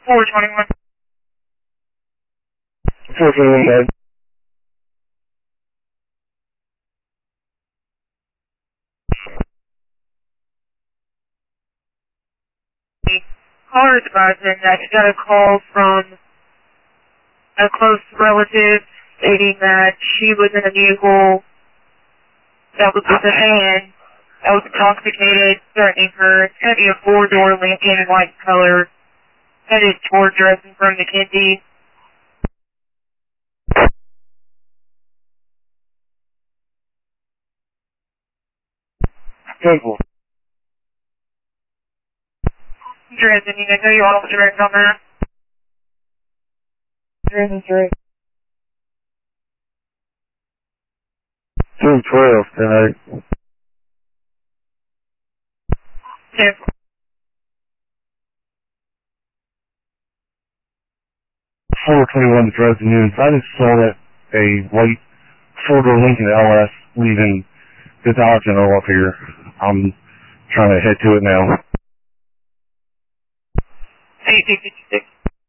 421. 421, bud. Caller is advising that you got a call from a close relative stating that she was in a vehicle that was with a man that was intoxicated, threatening her. It's going to be a four-door Lincoln in white color, headed toward Dresden from McKenzie. Simple. Dresden, you know you all direct on that? Dresden Street. 212 tonight. 421 to Dresden News. I just saw that a white four-door Lincoln LS leaving the Dodge General up here. I'm trying to head to it now. 8256.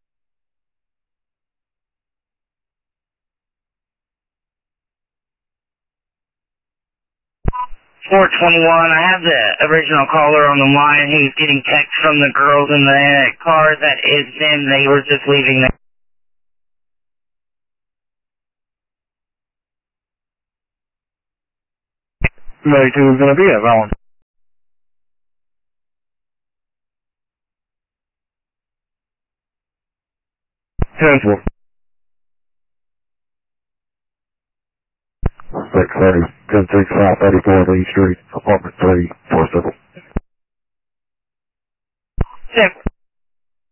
I have the original caller on the line. He's getting texts from the girls in the car. That is them. They were just leaving the... Mary 2 is going to be at Valentine. Central. 630, 1035, 34 Lee Street, apartment 3, 47. Simple.